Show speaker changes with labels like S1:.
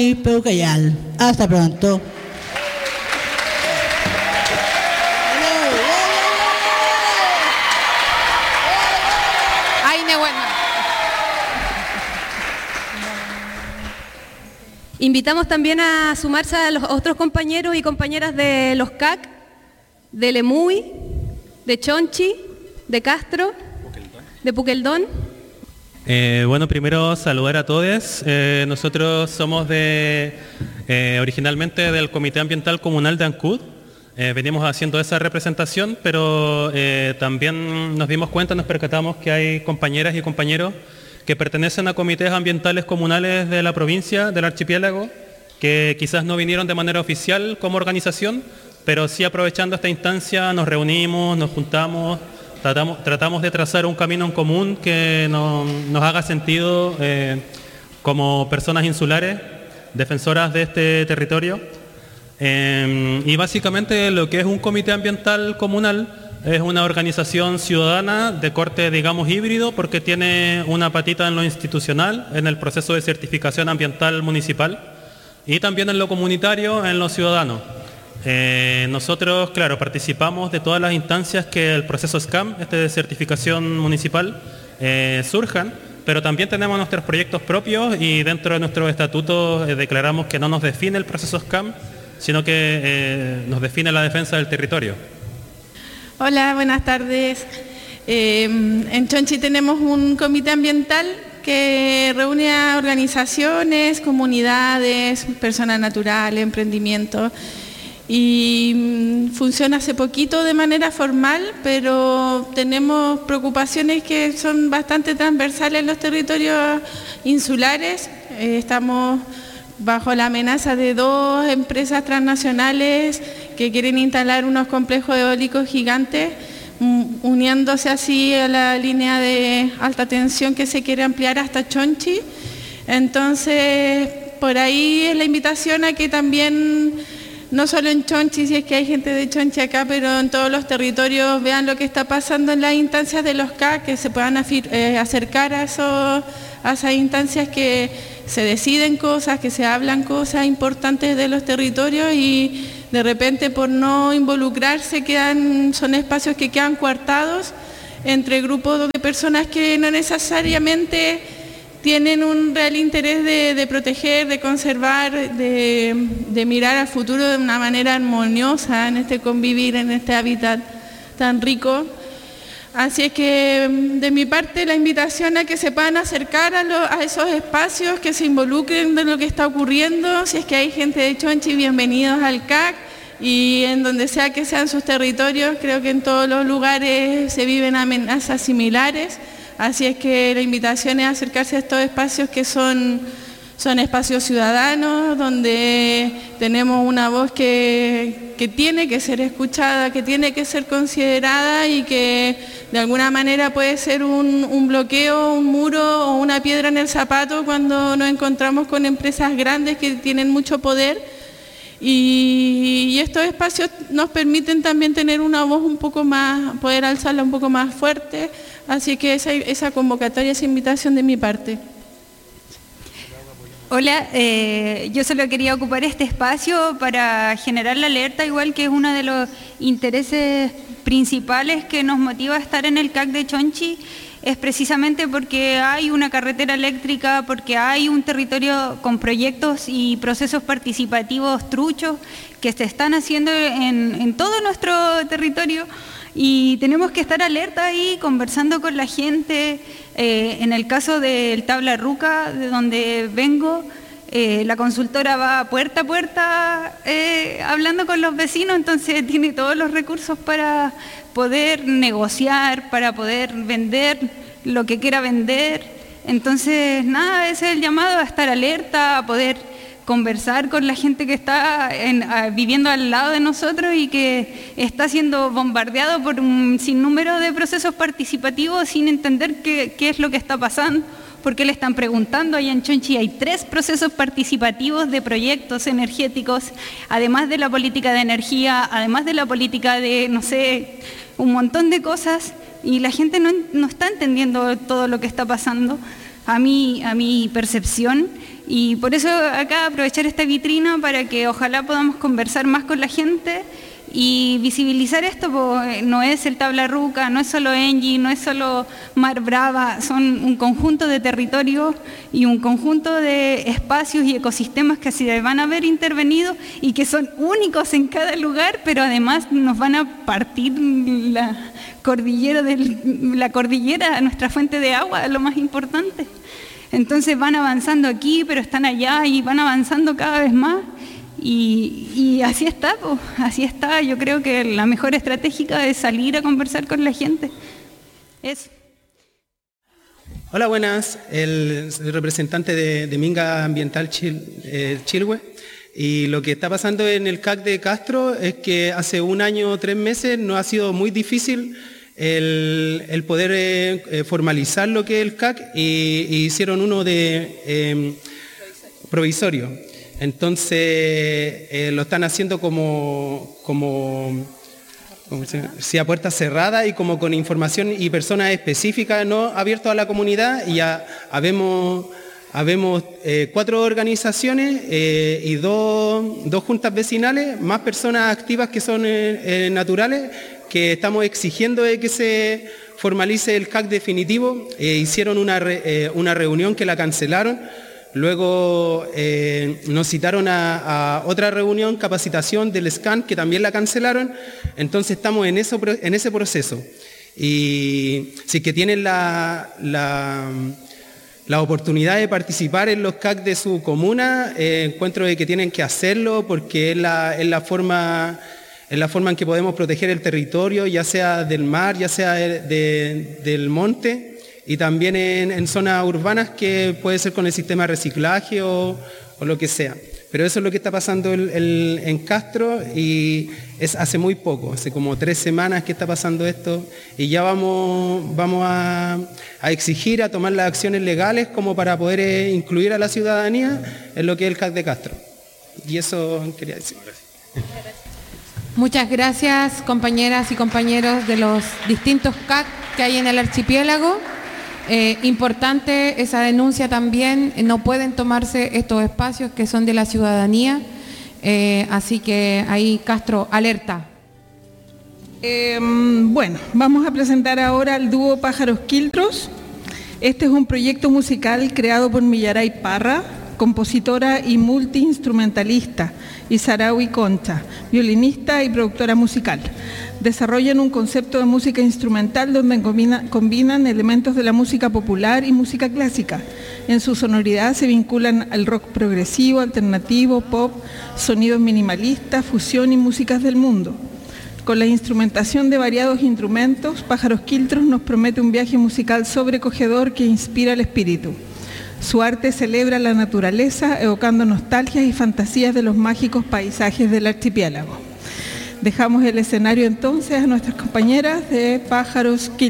S1: y Peucayal. Hasta pronto.
S2: Invitamos también a sumarse a los otros compañeros y compañeras de los CAC, de Lemuy, de Chonchi, de Castro, de Puqueldón.
S3: Bueno, primero saludar a todos. Nosotros somos originalmente del Comité Ambiental Comunal de Ancud. Venimos haciendo esa representación, pero también nos dimos cuenta, nos percatamos que hay compañeras y compañeros que pertenecen a comités ambientales comunales de la provincia, del archipiélago, que quizás no vinieron de manera oficial como organización, pero sí aprovechando esta instancia nos reunimos, nos juntamos, tratamos de trazar un camino en común que nos haga sentido como personas insulares, defensoras de este territorio. Y básicamente lo que es un comité ambiental comunal es una organización ciudadana de corte, digamos, híbrido, porque tiene una patita en lo institucional, en el proceso de certificación ambiental municipal, y también en lo comunitario, en lo ciudadano. Nosotros, claro, participamos de todas las instancias que el proceso SCAM, de certificación municipal, surjan, pero también tenemos nuestros proyectos propios y dentro de nuestros estatutos declaramos que no nos define el proceso SCAM, sino que nos define la defensa del territorio.
S4: Hola, buenas tardes. En Chonchi tenemos un comité ambiental que reúne a organizaciones, comunidades, personas naturales, emprendimientos, y funciona hace poquito de manera formal, pero tenemos preocupaciones que son bastante transversales en los territorios insulares. Estamos bajo la amenaza de 2 empresas transnacionales que quieren instalar unos complejos eólicos gigantes, uniéndose así a la línea de alta tensión que se quiere ampliar hasta Chonchi. Entonces, por ahí es la invitación a que también, no solo en Chonchi, si es que hay gente de Chonchi acá, pero en todos los territorios vean lo que está pasando en las instancias de los CAC, que se puedan acercar a esas instancias que se deciden cosas, que se hablan cosas importantes de los territorios y de repente por no involucrarse son espacios que quedan coartados entre grupos de personas que no necesariamente tienen un real interés de proteger, de conservar, de mirar al futuro de una manera armoniosa en este convivir, en este hábitat tan rico. Así es que de mi parte la invitación a que se puedan acercar a esos espacios, que se involucren de lo que está ocurriendo. Si es que hay gente de Chonchi, bienvenidos al CAC, y en donde sea que sean sus territorios, creo que en todos los lugares se viven amenazas similares. Así es que la invitación es acercarse a estos espacios que son espacios ciudadanos, donde tenemos una voz que tiene que ser escuchada, que tiene que ser considerada y que de alguna manera puede ser un bloqueo, un muro o una piedra en el zapato cuando nos encontramos con empresas grandes que tienen mucho poder. Y estos espacios nos permiten también tener una voz un poco más, poder alzarla un poco más fuerte. Así que esa convocatoria, esa invitación de mi parte.
S5: Hola, yo solo quería ocupar este espacio para generar la alerta, igual que es uno de los intereses principales que nos motiva a estar en el CAC de Chonchi, es precisamente porque hay una carretera eléctrica, porque hay un territorio con proyectos y procesos participativos truchos que se están haciendo en todo nuestro territorio. Y tenemos que estar alerta ahí, conversando con la gente. En el caso del Tabla Ruca, de donde vengo, la consultora va puerta a puerta hablando con los vecinos, entonces tiene todos los recursos para poder negociar, para poder vender lo que quiera vender. Entonces, nada, ese es el llamado, a estar alerta, a poder conversar con la gente que está viviendo al lado de nosotros y que está siendo bombardeado por un sinnúmero de procesos participativos sin entender qué es lo que está pasando, porque le están preguntando. Allá en Chonchi hay 3 procesos participativos de proyectos energéticos, además de la política de energía, además de la política de, no sé, un montón de cosas, y la gente no está entendiendo todo lo que está pasando. A mi percepción, Y por eso acá aprovechar esta vitrina para que ojalá podamos conversar más con la gente y visibilizar esto, porque no es el Tabla Ruca, no es solo Engie, no es solo Mar Brava, son un conjunto de territorios y un conjunto de espacios y ecosistemas que se van a ver intervenidos y que son únicos en cada lugar, pero además nos van a partir la cordillera, nuestra fuente de agua, lo más importante. Entonces van avanzando aquí, pero están allá y van avanzando cada vez más. Y así está, pues, así está. Yo creo que la mejor estrategia es salir a conversar con la gente. Eso.
S6: Hola, buenas. Soy representante de Minga Ambiental Chilhue. Y lo que está pasando en el CAC de Castro es que hace 1 año o 3 meses nos ha sido muy difícil el poder formalizar lo que es el CAC y hicieron uno de provisorio. Entonces lo están haciendo como a puerta cerrada y como con información y personas específicas, no abierto a la comunidad, y ya habemos 4 organizaciones y 2 juntas vecinales, más personas activas que son naturales, que estamos exigiendo de que se formalice el CAC definitivo. Hicieron una reunión que la cancelaron. Luego nos citaron a otra reunión, capacitación del SCAN, que también la cancelaron. Entonces estamos en ese proceso. Y si que tienen la oportunidad de participar en los CAC de su comuna, encuentro de que tienen que hacerlo, porque es la forma en que podemos proteger el territorio, ya sea del mar, ya sea del monte, y también en zonas urbanas, que puede ser con el sistema de reciclaje o lo que sea. Pero eso es lo que está pasando en Castro, y es hace muy poco, hace como 3 semanas que está pasando esto, y ya vamos a exigir, a tomar las acciones legales como para poder incluir a la ciudadanía en lo que es el CAC de Castro. Y eso quería decir.
S7: Muchas gracias, compañeras y compañeros de los distintos CAC que hay en el archipiélago. Importante esa denuncia también, no pueden tomarse estos espacios que son de la ciudadanía, así que ahí Castro, alerta.
S8: Bueno, vamos a presentar ahora el dúo Pájaros Quiltros. Este es un proyecto musical creado por Millaray Parra, compositora y multiinstrumentalista, y Sarawi Concha, violinista y productora musical. Desarrollan un concepto de música instrumental donde combinan elementos de la música popular y música clásica. En su sonoridad se vinculan al rock progresivo, alternativo, pop, sonidos minimalistas, fusión y músicas del mundo. Con la instrumentación de variados instrumentos, Pájaros Quiltros nos promete un viaje musical sobrecogedor que inspira el espíritu. Su arte celebra la naturaleza, evocando nostalgias y fantasías de los mágicos paisajes del archipiélago. Dejamos el escenario entonces a nuestras compañeras de Pájaros Quiltros.